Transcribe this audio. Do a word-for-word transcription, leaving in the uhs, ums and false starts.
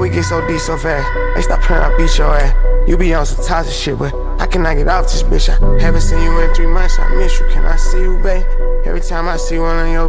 we get so deep so fast? Hey, stop playing, I beat your ass. You be on some toxic shit, but I cannot get off this bitch. I haven't seen you in three months, I miss you. Can I see you, babe? Every time I see one on your